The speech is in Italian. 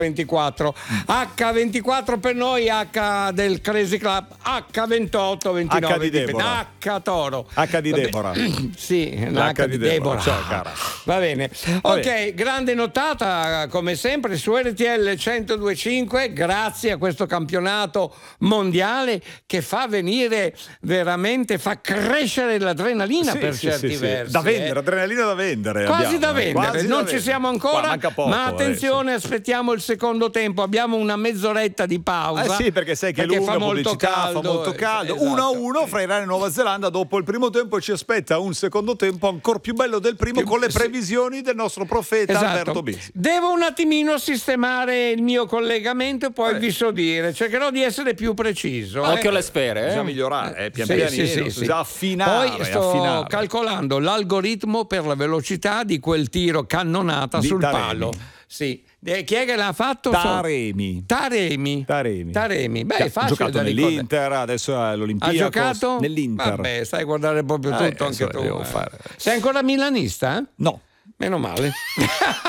24 H24 per noi, H del Crazy Club, H28 29 H di Deborah. H Toro, H di Deborah. sì, L'H di Deborah. Ciao, cara. Va bene. Ok, grande notata come sempre su RTL 102.5, grazie a questo campionato mondiale che fa venire veramente, fa crescere l'adrenalina per certi versi. Da vendere, adrenalina da vendere. Quasi abbiamo, da vendere, quasi non da ci siamo vendere. ancora, Manca poco, ma attenzione, aspettiamo il secondo tempo, abbiamo una mezz'oretta di pausa. Sì, perché sai che perché lunga fa molto pubblicità, caldo, fa molto caldo. esatto. 1-1 fra Iran e Nuova Zelanda dopo il primo tempo, ci aspetta un secondo tempo ancora più bello del primo con le previsioni del nostro profeta Alberto Bisi. Devo un attimino sistemare il mio collegamento e poi vi so dire, cercherò di essere più preciso. Occhio alle sfere, Bisogna migliorare, pian pianino, bisogna affinare. Poi sto calcolando l'algoritmo per la velocità di quel tiro cannonata di sul Taremi. palo. Sì. Chi è che l'ha fatto? Taremi. Beh, è Ha facile giocato da ricordare. nell'Inter, adesso è all'Olimpiakos. Ha giocato? Nell'Inter. Vabbè, stai a guardare proprio tutto anche tu. devo fare. Sei ancora milanista? No. Meno male.